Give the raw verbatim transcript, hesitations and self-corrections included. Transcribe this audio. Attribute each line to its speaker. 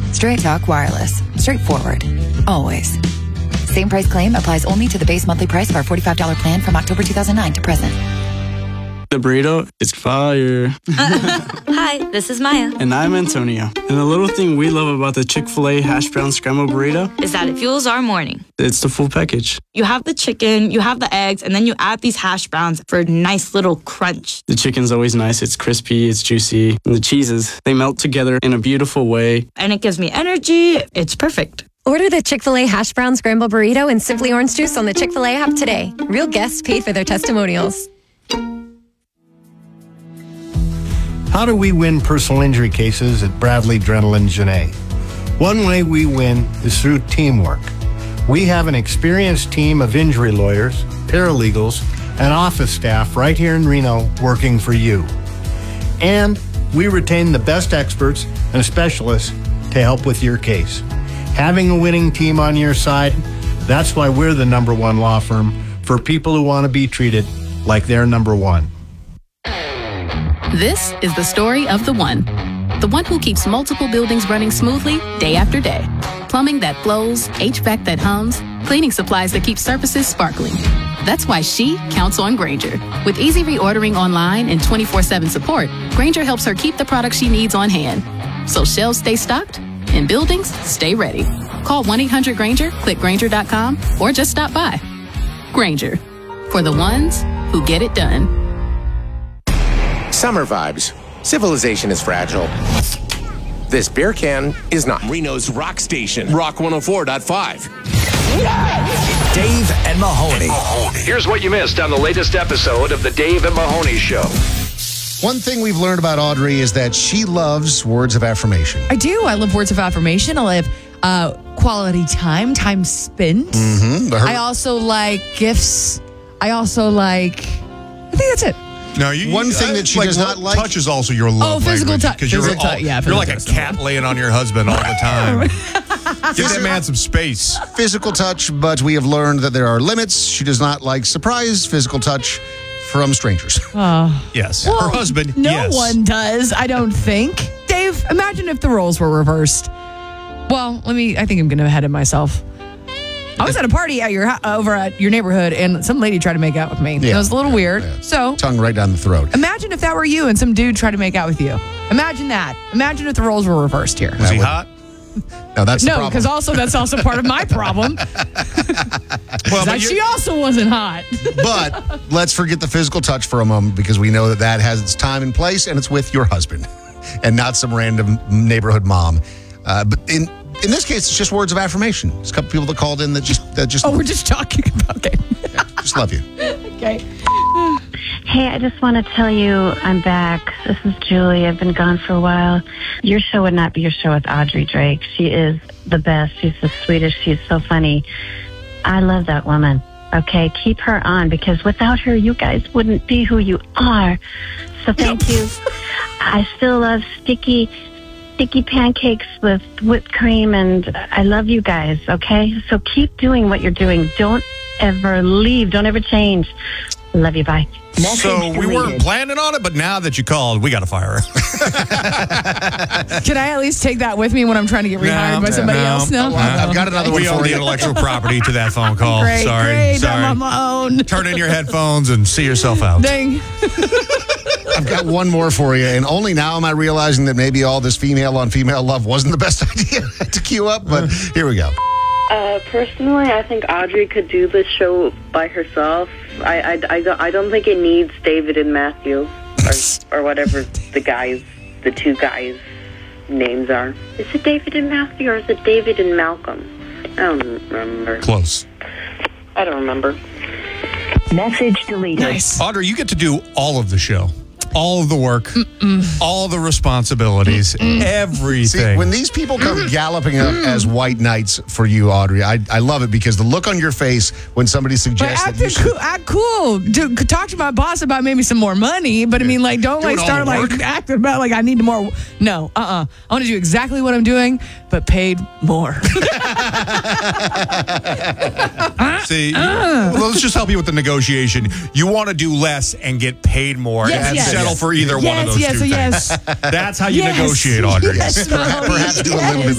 Speaker 1: Straight Talk Wireless. Straightforward. Always. Same price claim applies only to the base monthly price of our forty-five dollars plan from October two thousand nine to present.
Speaker 2: The burrito is fire.
Speaker 3: Hi, this is Maya.
Speaker 2: And I'm Antonio. And the little thing we love about the Chick-fil-A hash brown scrambled burrito
Speaker 3: is that it fuels our morning.
Speaker 2: It's the full package.
Speaker 3: You have the chicken, you have the eggs, and then you add these hash browns for a nice little crunch.
Speaker 2: The chicken's always nice. It's crispy, it's juicy. And the cheeses, they melt together in a beautiful way.
Speaker 3: And it gives me energy. It's perfect.
Speaker 4: Order the Chick-fil-A hash brown scrambled burrito and Simply Orange Juice on the Chick-fil-A app today. Real guests paid for their testimonials.
Speaker 5: How do we win personal injury cases at Bradley, Drennel, and Genet? One way we win is through teamwork. We have an experienced team of injury lawyers, paralegals, and office staff right here in Reno working for you. And we retain the best experts and specialists to help with your case. Having a winning team on your side, that's why we're the number one law firm for people who want to be treated like they're number one.
Speaker 6: This is the story of the one. The one who keeps multiple buildings running smoothly day after day. Plumbing that flows, H V A C that hums, cleaning supplies that keep surfaces sparkling. That's why she counts on Grainger. With easy reordering online and twenty-four seven support, Grainger helps her keep the products she needs on hand. So shelves stay stocked and buildings stay ready. Call one eight hundred Grainger, click Grainger dot com, or just stop by. Grainger, for the ones who get it done.
Speaker 7: Summer vibes. Civilization is fragile. This beer can is not.
Speaker 8: Reno's rock station, Rock one oh four point five.
Speaker 9: Dave and Mahoney.
Speaker 10: Here's what you missed on the latest episode of the Dave and Mahoney Show.
Speaker 11: One thing we've learned about Audrey is that she loves words of affirmation.
Speaker 12: I do. I love words of affirmation. I love uh, quality time, time spent.
Speaker 11: Mm-hmm.
Speaker 12: I also like gifts. I also like, I think that's it.
Speaker 13: No, you,
Speaker 11: One thing
Speaker 13: I,
Speaker 11: that she
Speaker 13: like,
Speaker 11: does not like.
Speaker 13: Touch is also your love
Speaker 12: Oh, physical
Speaker 13: language,
Speaker 12: touch.
Speaker 13: 'cause you're,
Speaker 12: Physical
Speaker 13: all-
Speaker 12: touch, yeah,
Speaker 13: you're like a
Speaker 12: physical
Speaker 13: cat laying on your husband all the time. Give that man some space.
Speaker 11: Physical touch, but we have learned that there are limits. She does not like surprise physical touch from strangers.
Speaker 12: Oh.
Speaker 13: Yes.
Speaker 12: Well,
Speaker 13: Her husband,
Speaker 12: No
Speaker 13: yes.
Speaker 12: one does, I don't think. Dave, imagine if the roles were reversed. Well, let me, I think I'm going to ahead of myself. I was at a party at your ho- over at your neighborhood, and some lady tried to make out with me.
Speaker 11: Yeah.
Speaker 12: It was a little weird.
Speaker 11: Yeah.
Speaker 12: So
Speaker 11: Tongue right down the throat.
Speaker 12: imagine if that were you and some dude tried to make out with you. Imagine that. Imagine if the roles were reversed here.
Speaker 13: Was he
Speaker 11: would-
Speaker 13: hot?
Speaker 11: No, that's the
Speaker 12: No,
Speaker 11: problem.
Speaker 12: because also that's also part of my problem.
Speaker 13: Well,
Speaker 12: that
Speaker 13: but
Speaker 12: she
Speaker 13: you-
Speaker 12: also wasn't hot.
Speaker 11: But let's forget the physical touch for a moment because we know that that has its time and place, and it's with your husband and not some random neighborhood mom. Uh, but in in this case, it's just words of affirmation. There's a couple people that called in that just that just
Speaker 12: Oh, we're just talking about okay.
Speaker 11: yeah, just love you.
Speaker 12: Okay.
Speaker 14: Hey, I just want to tell you I'm back. This is Julie. I've been gone for a while. Your show would not be your show with Audrey Drake. She is the best. She's the sweetest. She's so funny. I love that woman. Okay, keep her on because without her, you guys wouldn't be who you are. So thank you. I still love sticky, sticky pancakes with whipped cream, and I love you guys. Okay, so keep doing what you're doing. Don't ever leave. Don't ever change. Love you. Bye.
Speaker 13: So we weren't planning on it, but now that you called, we got to fire her.
Speaker 12: Can I at least take that with me when I'm trying to get rehired
Speaker 13: No,
Speaker 12: by somebody
Speaker 13: no,
Speaker 12: else? No,
Speaker 13: no.
Speaker 11: I've got another one
Speaker 13: We
Speaker 11: for
Speaker 13: own the
Speaker 11: you.
Speaker 13: intellectual property to that phone call.
Speaker 12: Great,
Speaker 13: Sorry.
Speaker 12: great.
Speaker 13: Sorry.
Speaker 12: I'm on my own.
Speaker 13: Turn in your headphones and see yourself out.
Speaker 12: Dang.
Speaker 11: I've got one more for you, and only now am I realizing that maybe all this female on female love wasn't the best idea to queue up, but here we go.
Speaker 15: Uh, personally, I think Audrey could do this show by herself. I, I, I, don't, I don't think it needs David and Matthew, or, or whatever the guys, the two guys' names are. Is it David and Matthew, or is it David and Malcolm? I don't remember.
Speaker 13: Close.
Speaker 15: I don't remember.
Speaker 14: Message deleted.
Speaker 12: Nice.
Speaker 13: Audrey, you get to do all of the show. All of the work, Mm-mm. all the responsibilities,
Speaker 12: Mm-mm.
Speaker 13: everything.
Speaker 11: See, when these people come galloping up as white knights for you, Audrey, I, I love it because the look on your face when somebody
Speaker 12: But
Speaker 11: suggests
Speaker 12: act,
Speaker 11: that you should...
Speaker 12: cool, act cool. Do, talk to my boss about maybe some more money, but I mean, like, don't
Speaker 11: Doing
Speaker 12: like
Speaker 11: all
Speaker 12: start
Speaker 11: the
Speaker 12: like
Speaker 11: work.
Speaker 12: acting about like I need more. No, uh, uh I want to do exactly what I'm doing, but paid more.
Speaker 13: See, uh. well, let's just help you with the negotiation. You want to do less and get paid more
Speaker 12: Yes,
Speaker 13: and
Speaker 12: yes.
Speaker 13: settle for either
Speaker 12: Yes,
Speaker 13: one of those
Speaker 12: yes,
Speaker 13: two
Speaker 12: yes.
Speaker 13: things. That's how you
Speaker 12: Yes.
Speaker 13: negotiate, Audrey.
Speaker 12: Yes,
Speaker 11: Perhaps do a little bit